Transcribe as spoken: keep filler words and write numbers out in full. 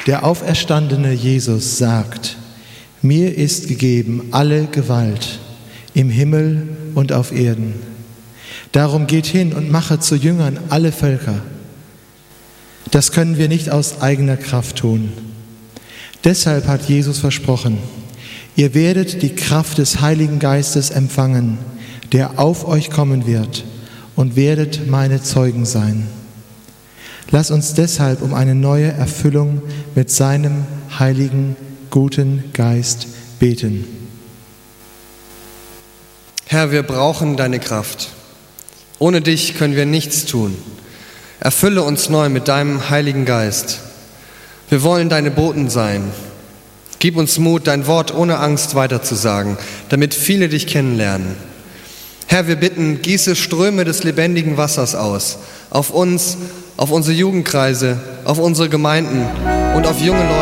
Der auferstandene Jesus sagt: Mir ist gegeben alle Gewalt im Himmel und auf Erden. Darum geht hin und mache zu Jüngern alle Völker. Das können wir nicht aus eigener Kraft tun. Deshalb hat Jesus versprochen: Ihr werdet die Kraft des Heiligen Geistes empfangen, der auf euch kommen wird, und werdet meine Zeugen sein. Lass uns deshalb um eine neue Erfüllung mit seinem heiligen, guten Geist beten. Herr, wir brauchen deine Kraft. Ohne dich können wir nichts tun. Erfülle uns neu mit deinem Heiligen Geist. Wir wollen deine Boten sein. Gib uns Mut, dein Wort ohne Angst weiterzusagen, damit viele dich kennenlernen. Herr, wir bitten, gieße Ströme des lebendigen Wassers aus, auf uns, auf unsere Jugendkreise, auf unsere Gemeinden und auf junge Leute.